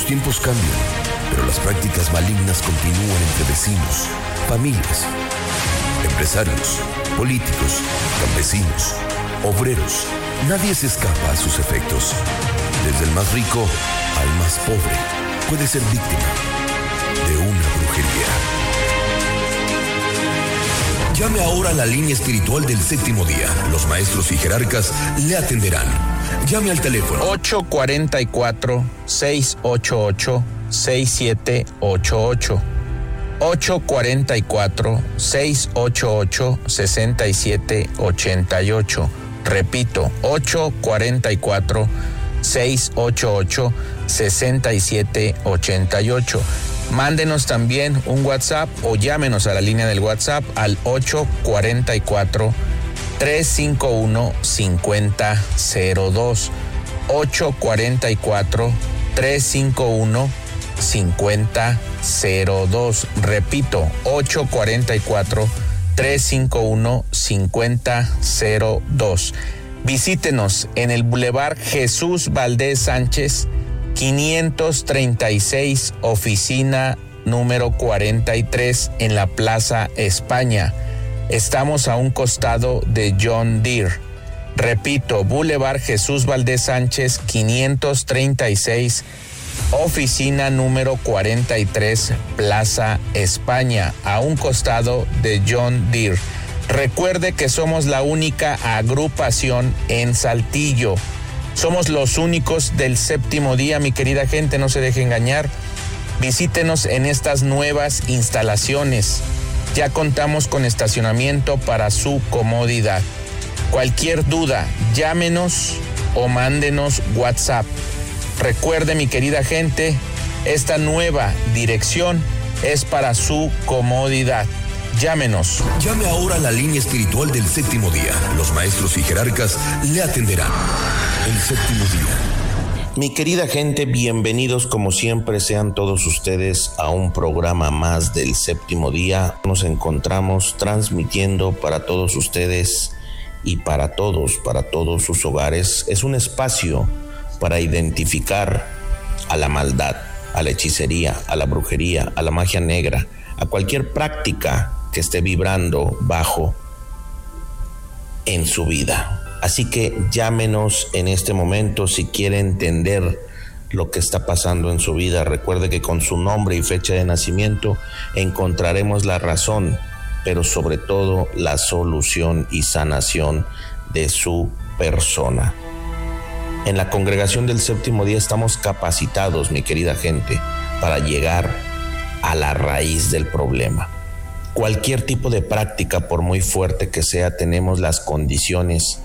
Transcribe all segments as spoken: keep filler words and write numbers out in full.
Los tiempos cambian, pero las prácticas malignas continúan entre vecinos, familias, empresarios, políticos, campesinos, obreros. Nadie se escapa a sus efectos. Desde el más rico al más pobre puede ser víctima de una brujería. Llame ahora a la línea espiritual del séptimo día. Los maestros y jerarcas le atenderán. Llame al teléfono ocho cuatro cuatro, seis ocho ocho, seis siete ocho ocho. ocho cuatro cuatro, seis ocho ocho, seis siete ocho ocho. Repito, ocho cuatro cuatro, seis ocho ocho, seis siete ocho ocho. Mándenos también un WhatsApp o llámenos a la línea del WhatsApp al ocho cuatro cuatro, tres cinco uno, cinco cero cero dos. ocho cuatro cuatro, tres cinco uno, cinco cero cero dos. Repito, ocho cuatro cuatro, tres cinco uno, cinco cero cero dos. Visítenos en el Boulevard Jesús Valdés Sánchez, quinientos treinta y seis, oficina número cuarenta y tres, en la Plaza España. Estamos a un costado de John Deere. Repito, Boulevard Jesús Valdés Sánchez, quinientos treinta y seis, oficina número cuarenta y tres, Plaza España, a un costado de John Deere. Recuerde que somos la única agrupación en Saltillo. Somos los únicos del séptimo día, mi querida gente, no se deje engañar. Visítenos en estas nuevas instalaciones. Ya contamos con estacionamiento para su comodidad. Cualquier duda, llámenos o mándenos WhatsApp. Recuerde, mi querida gente, esta nueva dirección es para su comodidad. Llámenos. Llame ahora a la línea espiritual del séptimo día. Los maestros y jerarcas le atenderán. El séptimo día. Mi querida gente, bienvenidos como siempre sean todos ustedes a un programa más del séptimo día. Nos encontramos transmitiendo para todos ustedes y para todos, para todos sus hogares. Es un espacio para identificar a la maldad, a la hechicería, a la brujería, a la magia negra, a cualquier práctica que esté vibrando bajo en su vida. Así que llámenos en este momento si quiere entender lo que está pasando en su vida. Recuerde que con su nombre y fecha de nacimiento encontraremos la razón, pero sobre todo la solución y sanación de su persona. En la congregación del séptimo día estamos capacitados, mi querida gente, para llegar a la raíz del problema. Cualquier tipo de práctica, por muy fuerte que sea, tenemos las condiciones,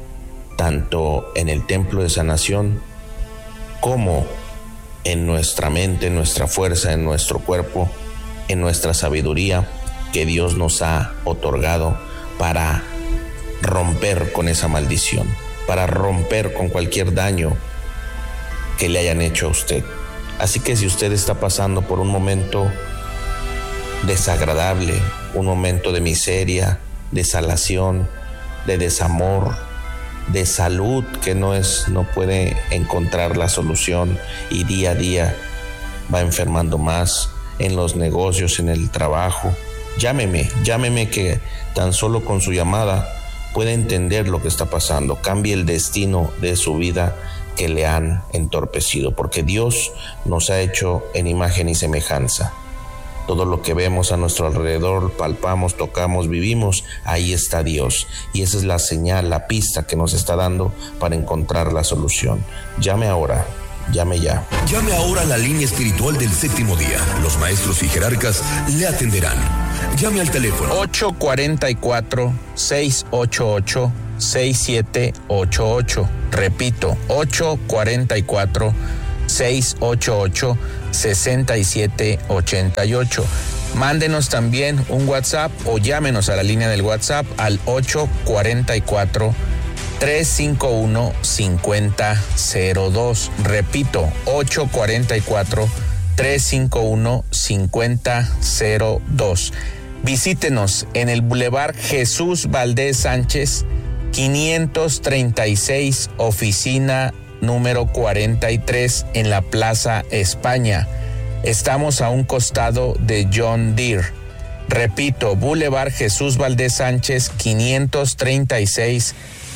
tanto en el templo de sanación como en nuestra mente, en nuestra fuerza, en nuestro cuerpo, en nuestra sabiduría que Dios nos ha otorgado para romper con esa maldición, para romper con cualquier daño que le hayan hecho a usted. Así que si usted está pasando por un momento desagradable, un momento de miseria, de salación, de desamor, de salud que no es, no puede encontrar la solución y día a día va enfermando más en los negocios, en el trabajo, llámeme, llámeme que tan solo con su llamada puede entender lo que está pasando, cambie el destino de su vida que le han entorpecido, porque Dios nos ha hecho en imagen y semejanza. Todo lo que vemos a nuestro alrededor, palpamos, tocamos, vivimos, ahí está Dios. Y esa es la señal, la pista que nos está dando para encontrar la solución. Llame ahora, llame ya. Llame ahora a la línea espiritual del séptimo día. Los maestros y jerarcas le atenderán. Llame al teléfono ocho cuatro cuatro, seis ocho ocho, seis siete ocho ocho. Repito, ocho cuatro cuatro, seis ocho ocho, seis siete ocho ocho. Mándenos también un WhatsApp o llámenos a la línea del WhatsApp al ocho cuatro cuatro, tres cinco uno, cinco cero cero dos. Repito, ocho cuatro cuatro, tres cinco uno, cinco cero cero dos. Visítenos en el Boulevard Jesús Valdés Sánchez, quinientos treinta y seis, oficina número cuarenta y tres en la Plaza España. Estamos a un costado de John Deere. Repito, Boulevard Jesús Valdés Sánchez quinientos treinta y seis,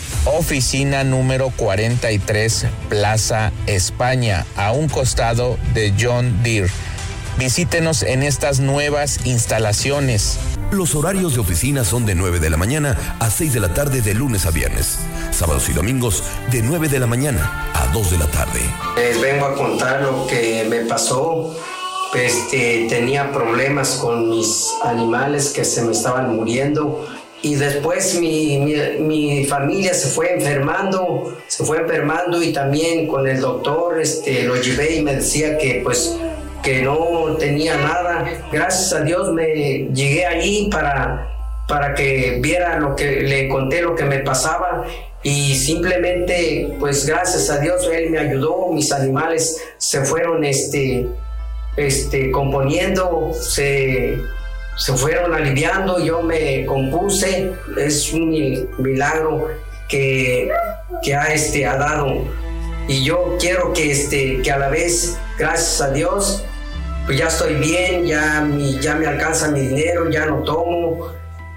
oficina número cuarenta y tres, Plaza España, a un costado de John Deere. Visítenos en estas nuevas instalaciones. Los horarios de oficina son de nueve de la mañana a seis de la tarde de lunes a viernes. Sábados y domingos de nueve de la mañana a dos de la tarde. Les vengo a contar lo que me pasó. Este, tenía problemas con mis animales que se me estaban muriendo. Y después mi, mi, mi familia se fue enfermando, se fue enfermando y también con el doctor este, lo llevé y me decía que pues que no tenía nada. Gracias a Dios me llegué allí para, para que viera lo que le conté, lo que me pasaba, y simplemente pues gracias a Dios él me ayudó. Mis animales se fueron este, este, componiendo, se, se fueron aliviando, yo me compuse. Es un milagro que, que ha, este, ha dado, y yo quiero que, este, que a la vez, gracias a Dios, pues ya estoy bien, ya, mi, ya me alcanza mi dinero, ya no tomo,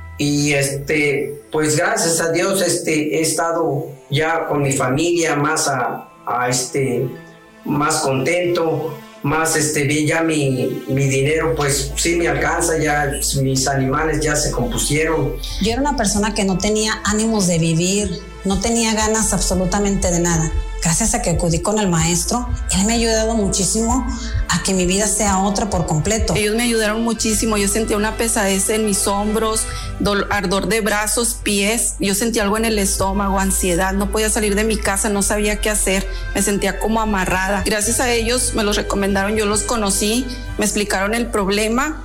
y este, pues gracias a Dios este, he estado ya con mi familia más, a, a este, más contento, más este, bien, ya mi, mi dinero pues sí me alcanza, ya mis animales ya se compusieron. Yo era una persona que no tenía ánimos de vivir, no tenía ganas absolutamente de nada. Gracias a que acudí con el maestro, él me ha ayudado muchísimo a que mi vida sea otra por completo. Ellos me ayudaron muchísimo. Yo sentía una pesadez en mis hombros, dolor, ardor de brazos, pies. Yo sentía algo en el estómago, ansiedad. No podía salir de mi casa, no sabía qué hacer. Me sentía como amarrada. Gracias a ellos me los recomendaron, yo los conocí, me explicaron el problema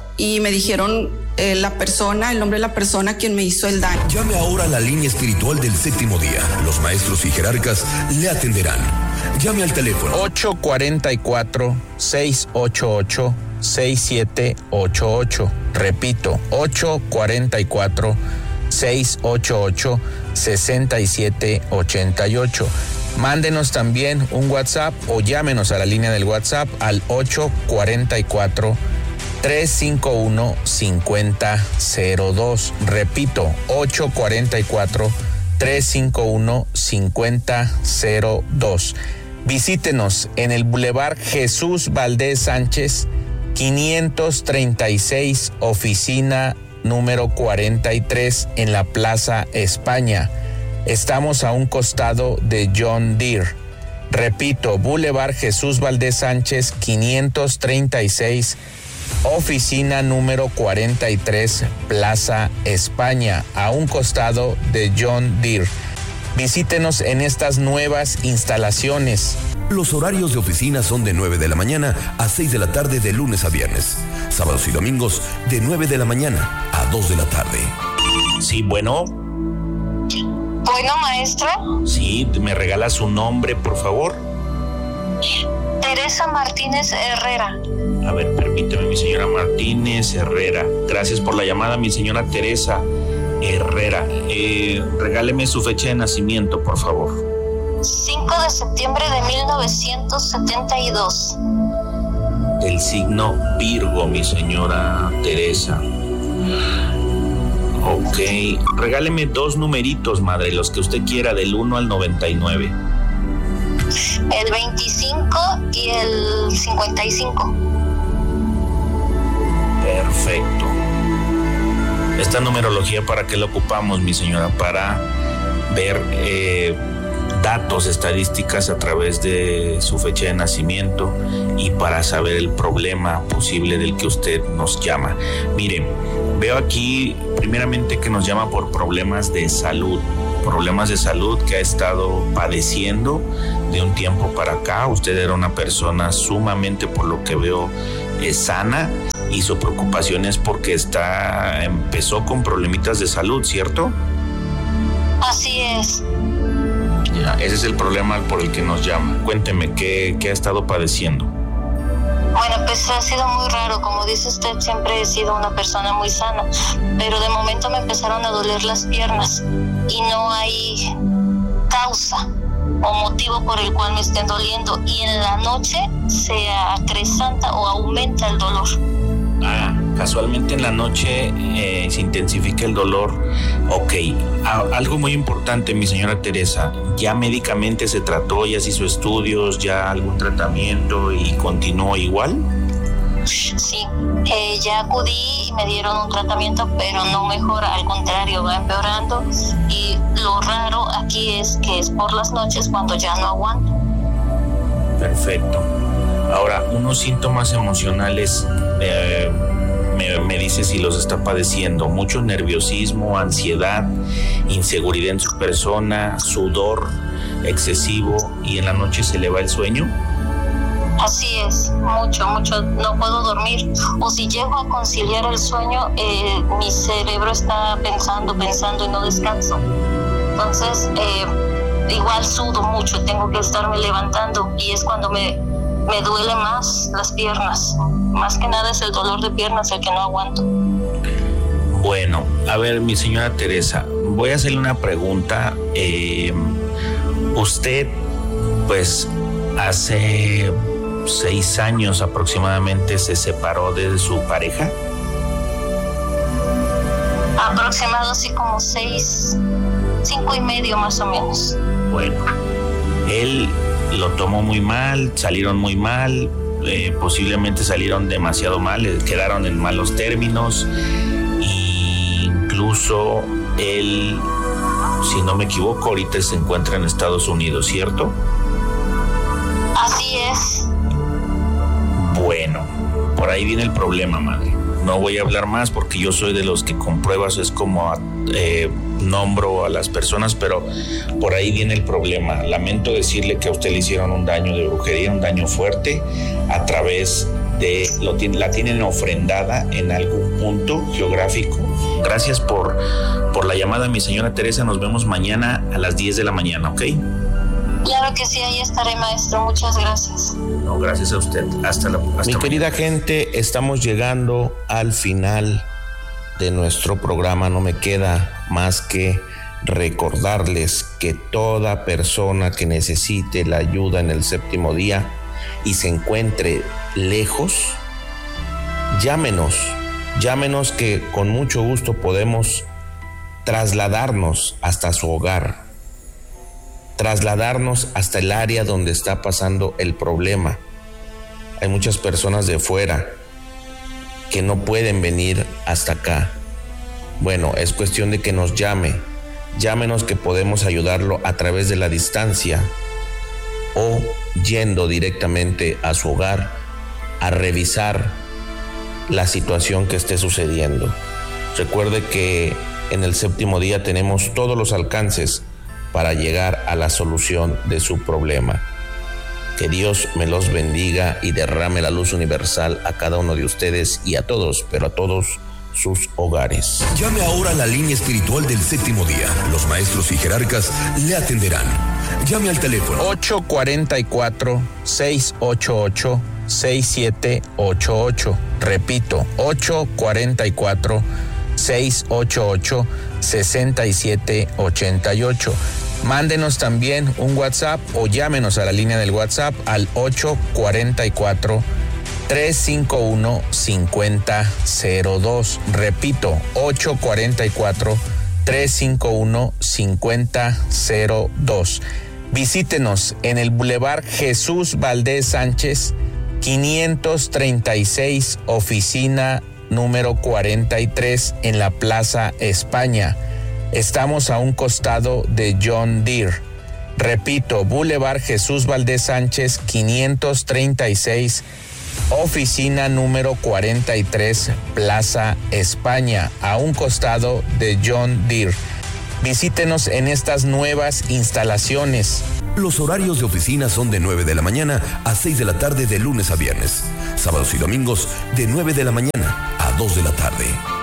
y me dijeron eh, la persona, el nombre de la persona quien me hizo el daño. Llame ahora a la línea espiritual del séptimo día. Los maestros y jerarcas le atenderán. Llame al teléfono ocho cuatro cuatro, seis ocho ocho, seis siete ocho ocho. Repito, ocho cuatro cuatro, seis ocho ocho, seis siete ocho ocho. Mándenos también un WhatsApp o llámenos a la línea del WhatsApp al ocho cuatro cuatro, tres cinco uno, cinco cero cero dos. Repito, ocho cuatro cuatro, tres cinco uno, cinco cero cero dos. Visítenos en el Boulevard Jesús Valdés Sánchez, quinientos treinta y seis, oficina número cuarenta y tres en la Plaza España. Estamos a un costado de John Deere. Repito, Boulevard Jesús Valdés Sánchez, quinientos treinta y seis, oficina número cuarenta y tres, Plaza España, a un costado de John Deere. Visítenos en estas nuevas instalaciones. Los horarios de oficina son de nueve de la mañana a seis de la tarde de lunes a viernes. Sábados y domingos de nueve de la mañana a dos de la tarde. Sí, bueno. Bueno, maestro. Sí, ¿me regala su nombre, por favor? Teresa Martínez Herrera. A ver, permíteme, mi señora Martínez Herrera. Gracias por la llamada, mi señora Teresa Herrera. Eh, regáleme su fecha de nacimiento, por favor. cinco de septiembre de mil novecientos setenta y dos. El signo Virgo, mi señora Teresa. Ok, regáleme dos numeritos, madre, los que usted quiera, del uno al noventa y nueve. El veinticinco y el cincuenta y cinco. Perfecto. Esta numerología, ¿para qué la ocupamos, mi señora? Para ver eh, datos, estadísticas a través de su fecha de nacimiento y para saber el problema posible del que usted nos llama. Mire, veo aquí primeramente que nos llama por problemas de salud, problemas de salud que ha estado padeciendo de un tiempo para acá. Usted era una persona sumamente, por lo que veo, eh, sana, y su preocupación es porque está, empezó con problemitas de salud, ¿cierto? Así es. Ya, ese es el problema por el que nos llama. Cuénteme, ¿qué, qué ha estado padeciendo? Bueno, pues ha sido muy raro. Como dice usted, siempre he sido una persona muy sana, pero de momento me empezaron a doler las piernas y no hay causa. o motivo por el cual me estén doliendo, y en la noche se acrecenta o aumenta el dolor. Ah, casualmente en la noche eh, se intensifica el dolor. Ok, a, algo muy importante, mi señora Teresa, ¿ya médicamente se trató, ya se hizo estudios, ya algún tratamiento y continuó igual? Sí, eh, ya acudí y me dieron un tratamiento, pero no mejora, al contrario, va empeorando, y lo raro aquí es que es por las noches cuando ya no aguanto. Perfecto. Ahora, unos síntomas emocionales, eh, me, me dice si los está padeciendo: mucho nerviosismo, ansiedad, inseguridad en su persona, sudor excesivo, y en la noche se le va el sueño. Así es, mucho, mucho, no puedo dormir, o si llego a conciliar el sueño, eh, mi cerebro está pensando, pensando y no descanso. Entonces, eh, igual sudo mucho, tengo que estarme levantando, y es cuando me, me duele más las piernas. Más que nada es el dolor de piernas el que no aguanto. Bueno, a ver, mi señora Teresa, voy a hacerle una pregunta. Eh, usted, pues, hace seis años aproximadamente se separó de su pareja. Aproximado, sí, como seis, cinco y medio más o menos. Bueno, él lo tomó muy mal, salieron muy mal, eh, posiblemente salieron demasiado mal, quedaron en malos términos, e incluso él, si no me equivoco, ahorita se encuentra en Estados Unidos, ¿cierto? Así es. Bueno, por ahí viene el problema, madre. No voy a hablar más porque yo soy de los que con pruebas es como eh, nombro a las personas, pero por ahí viene el problema. Lamento decirle que a usted le hicieron un daño de brujería, un daño fuerte, a través de, lo, la tienen ofrendada en algún punto geográfico. Gracias por, por la llamada, mi señora Teresa. Nos vemos mañana a las diez de la mañana, ¿ok? Claro que sí, ahí estaré, maestro. Muchas gracias. No, gracias a usted. Hasta la hasta Mi querida gente, estamos llegando al final de nuestro programa. No me queda más que recordarles que toda persona que necesite la ayuda en el séptimo día y se encuentre lejos, llámenos. Llámenos, que con mucho gusto podemos trasladarnos hasta su hogar, trasladarnos hasta el área donde está pasando el problema. Hay muchas personas de fuera que no pueden venir hasta acá. Bueno, es cuestión de que nos llame. Llámenos, que podemos ayudarlo a través de la distancia o yendo directamente a su hogar a revisar la situación que esté sucediendo. Recuerde que en el séptimo día tenemos todos los alcances para llegar a la solución de su problema. Que Dios me los bendiga y derrame la luz universal a cada uno de ustedes y a todos, pero a todos sus hogares. Llame ahora a la línea espiritual del séptimo día. Los maestros y jerarcas le atenderán. Llame al teléfono ocho cuatro cuatro, seis ocho ocho, seis siete ocho ocho. Repito, ocho cuatro cuatro, seis ocho ocho, seis siete ocho ocho. Mándenos también un WhatsApp o llámenos a la línea del WhatsApp al ocho cuatro cuatro, tres cinco uno, cinco cero cero dos. Repito, ocho cuatro cuatro, tres cinco uno, cinco cero cero dos. Visítenos en el Boulevard Jesús Valdés Sánchez, quinientos treinta y seis, oficina número cuarenta y tres, en la Plaza España. Estamos a un costado de John Deere. Repito, Boulevard Jesús Valdés Sánchez, quinientos treinta y seis, oficina número cuarenta y tres, Plaza España, a un costado de John Deere. Visítenos en estas nuevas instalaciones. Los horarios de oficina son de nueve de la mañana a seis de la tarde de lunes a viernes. Sábados y domingos de nueve de la mañana a dos de la tarde.